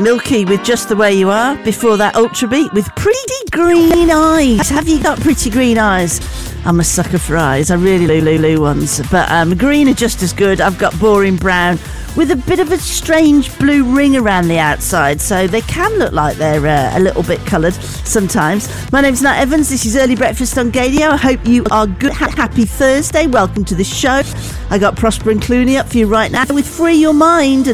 Milky with Just the Way You Are. Before that, Ultra Beat with Pretty Green Eyes. Have you got pretty green eyes? I'm a sucker for eyes. I really loo ones. But green are just as good. I've got Boring Brown with a bit of a strange blue ring around the outside, so they can look like they're a little bit coloured sometimes. My name's Nat Evans. This is Early Breakfast on Gadio. I hope you are good. Happy Thursday. Welcome to the show. I got Prosper and Clooney up for you right now with Free Your Mind.